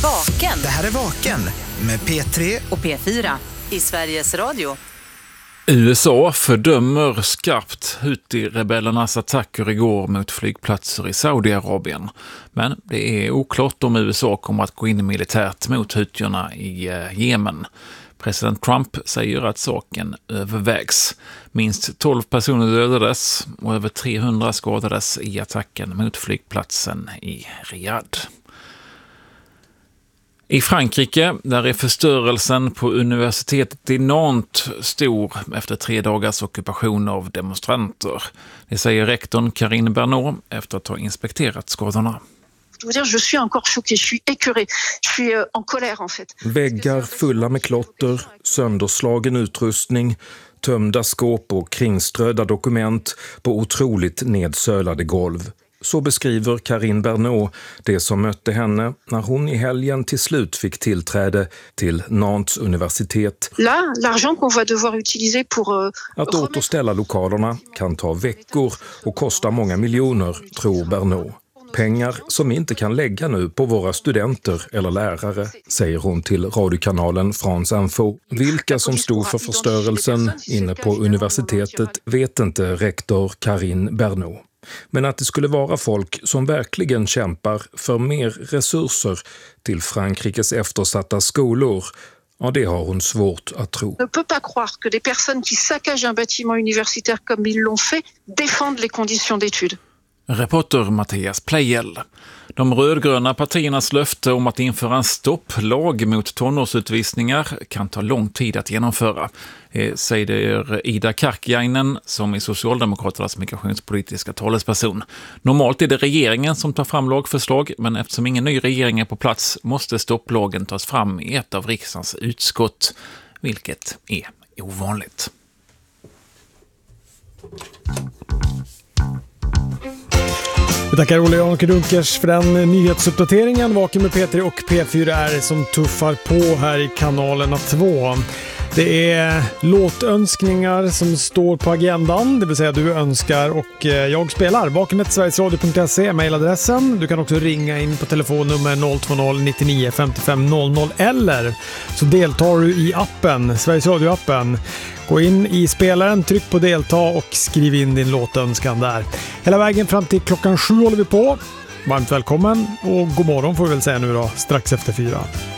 Vaken. Det här är Vaken med P3 och P4 i Sveriges Radio. USA fördömer skarpt Houthi-rebellernas attacker igår mot flygplatser i Saudiarabien. Men det är oklart om USA kommer att gå in militärt mot Houthierna i Jemen. President Trump säger att saken övervägs. Minst 12 personer dödades och över 300 skadades i attacken mot flygplatsen i Riyadh. I Frankrike, där är förstörelsen på universitetet i Nantes stor efter 3 dagars ockupation av demonstranter. Det säger rektorn Karine Bernot efter att ha inspekterat skadorna. Väggar fulla med klotter, sönderslagen utrustning, tömda skåp och kringströdda dokument på otroligt nedsölade golv. Så beskriver Karine Bernot det som mötte henne när hon i helgen till slut fick tillträde till Nantes universitet. Att återställa lokalerna kan ta veckor och kosta många miljoner, tror Bernot. Pengar som inte kan lägga nu på våra studenter eller lärare, säger hon till radiokanalen France Info. Vilka som stod för förstörelsen inne på universitetet vet inte rektor Karine Bernot. Men att det skulle vara folk som verkligen kämpar för mer resurser till Frankrikes eftersatta skolor, ja, det har hon svårt att tro. Ne peut pas croire que des personnes qui saccagent un bâtiment universitaire comme ils l'ont fait défendent les conditions d'études. Reporter Mattias Plejel. De rödgröna partiernas löfte om att införa en stopplag mot tonårsutvisningar kan ta lång tid att genomföra, säger Ida Karkiainen som är Socialdemokraternas migrationspolitiska talesperson. Normalt är det regeringen som tar fram lagförslag, men eftersom ingen ny regering är på plats måste stopplagen tas fram i ett av riksdagens utskott, vilket är ovanligt. Vi tackar Olle Janke Dunkers för den nyhetsuppdateringen. Vaken med P3 och P4 är som tuffar på här i kanalerna 2. Det är låtönskningar som står på agendan, det vill säga du önskar och jag spelar. vaken@sverigesradio.se är mejladressen. Du kan också ringa in på telefonnummer 020 99 55 00 eller så deltar du i appen, Sveriges Radio-appen. Gå in i spelaren, tryck på delta och skriv in din låtönskan där. Hela vägen fram till klockan 7 håller vi på. Varmt välkommen och god morgon får vi väl säga nu då, strax efter 4.